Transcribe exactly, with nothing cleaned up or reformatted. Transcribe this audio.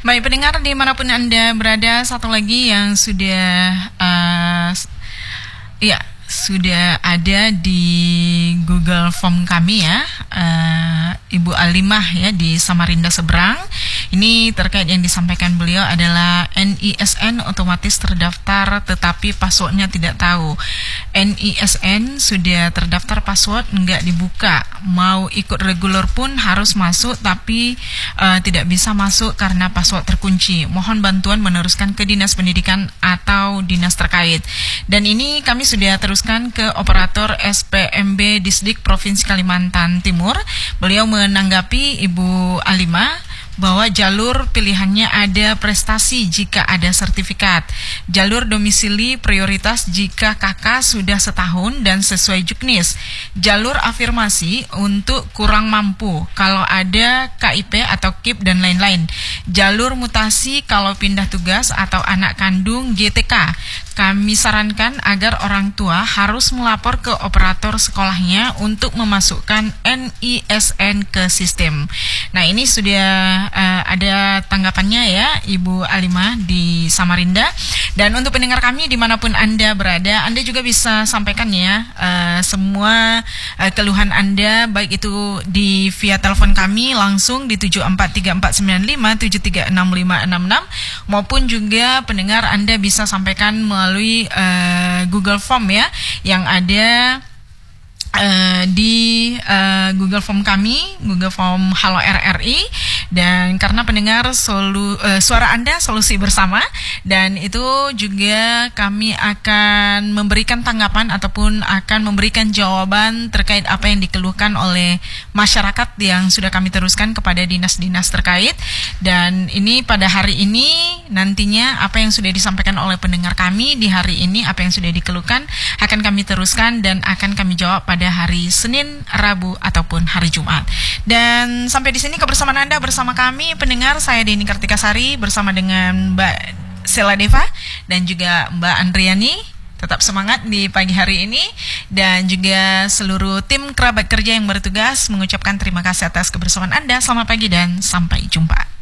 Baik pendengar dimanapun Anda berada, satu lagi yang sudah uh, ya sudah ada di Google Form kami ya, uh, Ibu Alimah ya di Samarinda Seberang. Ini terkait yang disampaikan beliau adalah N I S N otomatis terdaftar tetapi passwordnya tidak tahu. N I S N sudah terdaftar, password nggak dibuka. Mau ikut reguler pun harus masuk tapi uh, tidak bisa masuk karena password terkunci. Mohon bantuan meneruskan ke Dinas Pendidikan atau dinas terkait. Dan ini kami sudah teruskan ke operator S P M B Disdik Provinsi Kalimantan Timur. Beliau menanggapi Ibu Alimah bahwa jalur pilihannya ada prestasi jika ada sertifikat, jalur domisili prioritas jika kakak sudah setahun dan sesuai juknis, jalur afirmasi untuk kurang mampu kalau ada K I P atau K I P dan lain-lain, jalur mutasi kalau pindah tugas atau anak kandung G T K. Kami sarankan agar orang tua harus melapor ke operator sekolahnya untuk memasukkan N I S N ke sistem. Nah ini sudah uh, ada tanggapannya ya Ibu Alimah di Samarinda. Dan untuk pendengar kami dimanapun Anda berada, Anda juga bisa sampaikan ya uh, semua uh, keluhan Anda, baik itu di via telepon kami langsung di tujuh empat tiga empat sembilan lima tujuh tiga enam lima enam enam, maupun juga pendengar Anda bisa sampaikan melalui uh, Google Form ya yang ada Uh, di uh, Google Form kami, Google Form Halo R R I. Dan karena pendengar solu, uh, suara Anda solusi bersama, dan itu juga kami akan memberikan tanggapan ataupun akan memberikan jawaban terkait apa yang dikeluhkan oleh masyarakat yang sudah kami teruskan kepada dinas-dinas terkait. Dan ini pada hari ini nantinya apa yang sudah disampaikan oleh pendengar kami di hari ini, apa yang sudah dikeluhkan akan kami teruskan dan akan kami jawab pada hari Senin, Rabu, ataupun hari Jumat. Dan sampai di sini kebersamaan Anda bersama kami, pendengar. Saya Deni Kartikasari bersama dengan Mbak Sela Deva dan juga Mbak Andriani. Tetap semangat di pagi hari ini, dan juga seluruh tim kerabat kerja yang bertugas mengucapkan terima kasih atas kebersamaan Anda. Selamat pagi dan sampai jumpa.